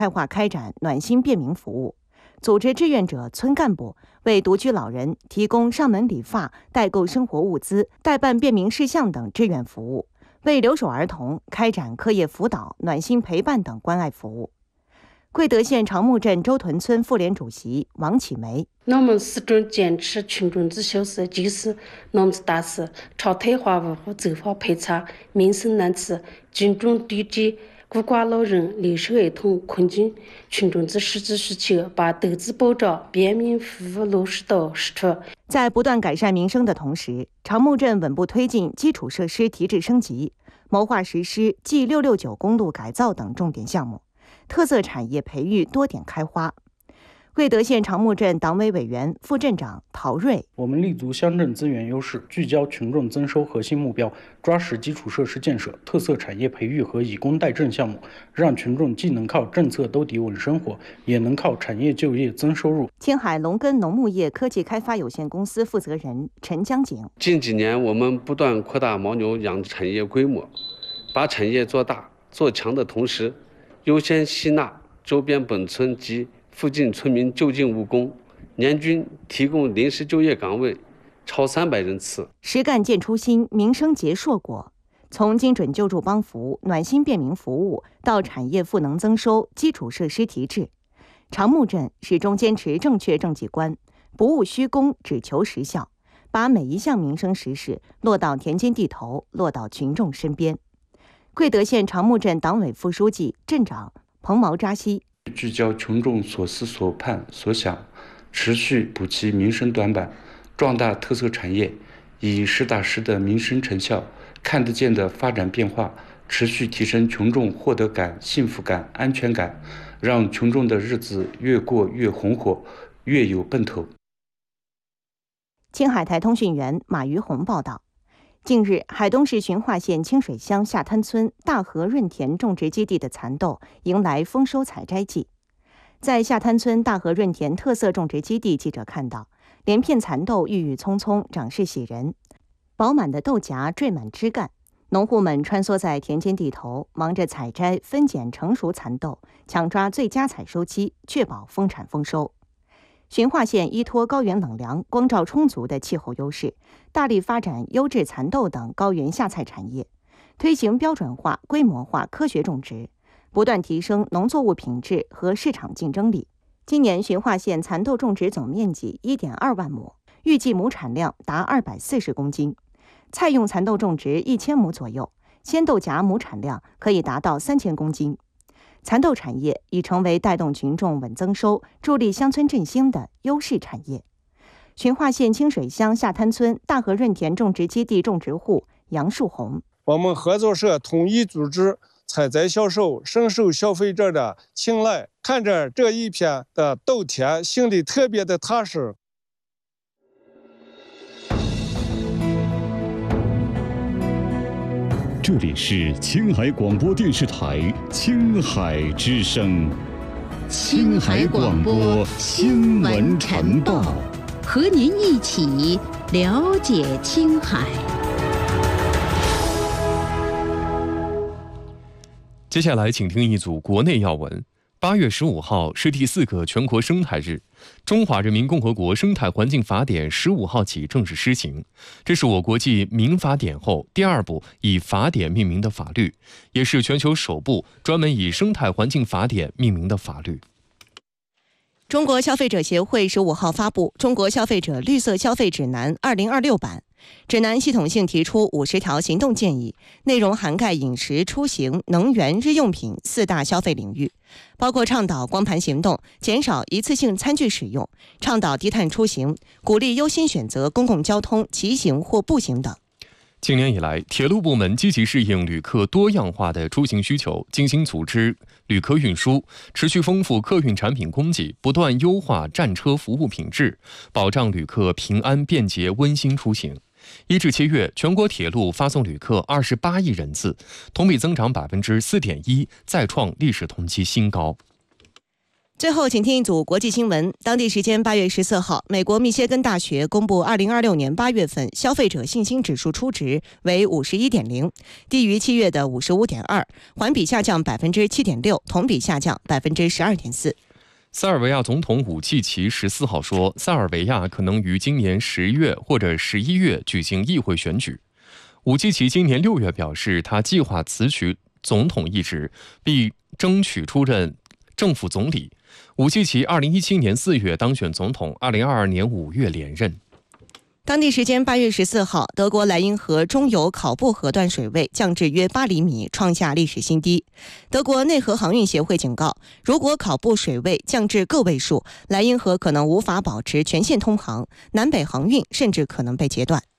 开化开展暖心便民服务，组织志愿者村干部为独居老人提供上门理发、代购生活物资、代办便民事项等志愿服务，为留守儿童开展课业辅导、暖心陪伴等关爱服务。贵德县长木镇周屯村妇联主席王启梅： 我们始终坚持群众之小事，即是我们之大事，朝退化文化走访排查民生难题，集中对接孤寡老人、留守儿童困境群众之实际需求，把投资保障、便民服务落实到实处。 在不断改善民生的同时，长木镇稳步推进基础设施提质升级，谋划实施 G669 公路改造等重点项目，特色产业培育多点开花。贵德县长木镇党委委员、副镇长陶瑞： 我们立足乡镇资源优势，聚焦群众增收核心目标，抓实基础设施建设、特色产业培育和以工代赈项目，让群众既能靠政策兜底稳生活，也能靠产业就业增收入。 青海龙根农牧业科技开发有限公司负责人陈江景： 近几年，我们不断扩大牦牛养殖产业规模，把产业做大做强的同时，优先吸纳周边本村及附近村民就近务工，年均提供临时就业岗位超300人次。 实干见初心，民生结硕果。从精准救助帮扶、暖心便民服务到产业赋能增收、基础设施提质，长木镇始终坚持正确政绩观，不务虚功，只求实效，把每一项民生实事落到田间地头，落到群众身边。贵德县长木镇党委副书记、镇长彭毛扎西： 聚焦群众所思所盼所想，持续补齐民生短板，壮大特色产业，以实打实的民生成效、看得见的发展变化，持续提升群众获得感、幸福感、安全感，让群众的日子越过越红火，越有奔头。 青海台通讯员马于红报道：近日，海东市循化县清水乡下滩村大河润田种植基地的蚕豆迎来丰收采摘季。在下滩村大河润田特色种植基地，记者看到连片蚕豆郁郁葱葱，长势喜人，饱满的豆荚缀满枝干。农户们穿梭在田间地头，忙着采摘、分拣成熟蚕豆，抢抓最佳采收期，确保丰产丰收。循化县依托高原冷凉、光照充足的气候优势，大力发展优质蚕豆等高原夏菜产业，推行标准化、规模化科学种植，不断提升农作物品质和市场竞争力。今年循化县蚕豆种植总面积 1.2万亩，预计亩产量达240公斤。菜用蚕豆种植1000亩左右，鲜豆荚亩产量可以达到3000公斤。蚕豆产业已成为带动群众稳增收、助力乡村振兴的优势产业。循化县清水乡下滩村大河润田种植基地种植户杨树红： 我们合作社统一组织采摘销售，深受消费者的青睐。看着这一片的豆田，心里特别的踏实。 这里是青海广播电视台青海之声， 青海广播新闻晨报，和您一起了解青海。 接下来请听一组国内要闻。8月15号是第4个全国生态日，中华人民共和国生态环境法典15号起正式施行。这是我国继民法典后第2部以法典命名的法律，也是全球首部专门以生态环境法典命名的法律。 中国消费者协会15号发布《中国消费者绿色消费指南2026》版。指南系统性提出50条行动建议，内容涵盖饮食、出行、能源、日用品4大消费领域，包括倡导光盘行动、减少一次性餐具使用、倡导低碳出行、鼓励优先选择公共交通、骑行或步行等。 今年以来，铁路部门积极适应旅客多样化的出行需求，精心组织旅客运输，持续丰富客运产品供给，不断优化站车服务品质，保障旅客平安、便捷、温馨出行。1至7月，全国铁路发送旅客28亿人次，同比增长4.1%，再创历史同期新高。 最后，请听一组国际新闻。当地时间8月14号，美国密歇根大学公布2026年8月份消费者信心指数初值为51.0，低于7月的55.2，环比下降7.6%，同比下降12.4%。 塞尔维亚总统武契奇14号说，塞尔维亚可能于今年10月或者11月举行议会选举。武契奇今年6月表示，他计划辞去总统一职，并争取出任政府总理。武契奇2017年4月当选总统，2022年5月连任。 当地时间8月14号，德国莱茵河中游考布河段水位降至约8厘米，创下历史新低。德国内河航运协会警告，如果考布水位降至个位数，莱茵河可能无法保持全线通航，南北航运甚至可能被截断。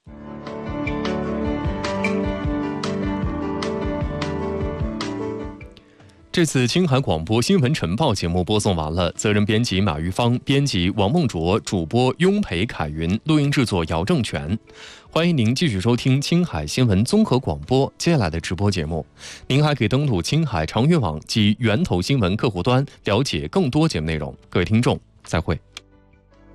这次青海广播新闻晨报节目播送完了，责任编辑马玉芳，编辑王梦卓，主播雍培、凯云，录音制作姚正全。欢迎您继续收听青海新闻综合广播接下来的直播节目。您还可以登录青海长乐网及源头新闻客户端了解更多节目内容。各位听众，再会。